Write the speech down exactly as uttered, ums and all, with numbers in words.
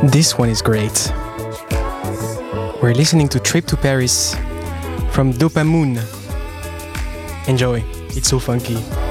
This one is great. We're listening to Trip to Paris from Dopamoon. Enjoy, it's so funky.